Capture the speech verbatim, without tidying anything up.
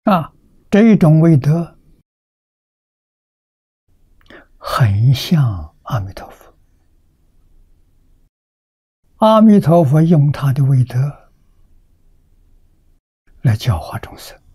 啊，这一种威德很像阿弥陀佛。阿弥陀佛用他的威德来教化众生。